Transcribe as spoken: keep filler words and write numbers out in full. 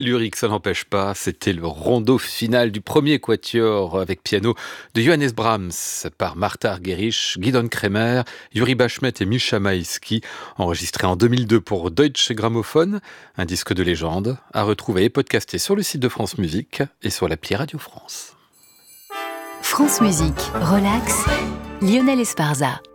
Lyrique, ça n'empêche pas, c'était le rondo final du premier quatuor avec piano de Johannes Brahms par Martha Argerich, Gidon Kremer, Yuri Bashmet et Misha Maïski, enregistré en deux mille deux pour Deutsche Grammophon, un disque de légende, à retrouver et podcasté sur le site de France Musique et sur l'appli Radio France. France Musique, relax, Lionel Esparza.